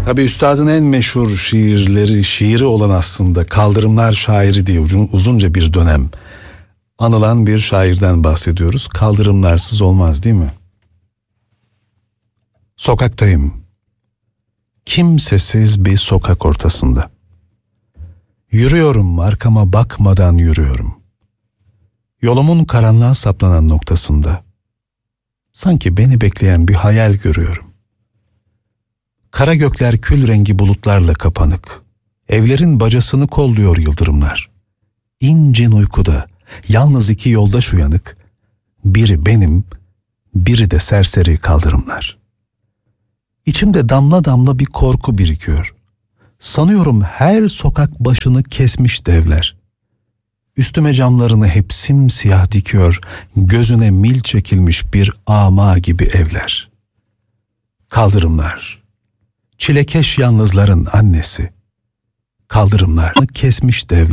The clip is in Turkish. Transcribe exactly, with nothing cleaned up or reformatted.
Tabii üstadın en meşhur şiirleri, şiiri olan aslında Kaldırımlar Şairi diye uzun, uzunca bir dönem anılan bir şairden bahsediyoruz. Kaldırımlarsız olmaz, değil mi? Sokaktayım. Kimsesiz bir sokak ortasında. Yürüyorum, arkama bakmadan yürüyorum. Yolumun karanlığa saplanan noktasında. Sanki beni bekleyen bir hayal görüyorum. Kara gökler kül rengi bulutlarla kapanık. Evlerin bacasını kolluyor yıldırımlar. İncin uykuda yalnız iki yoldaş uyanık. Biri benim, biri de serseri kaldırımlar. İçimde damla damla bir korku birikiyor. Sanıyorum her sokak başını kesmiş devler. Üstüme camlarını hep simsiyah dikiyor, gözüne mil çekilmiş bir ama gibi evler. Kaldırımlar, çilekeş yalnızların annesi. Kaldırımlar kesmiş devler.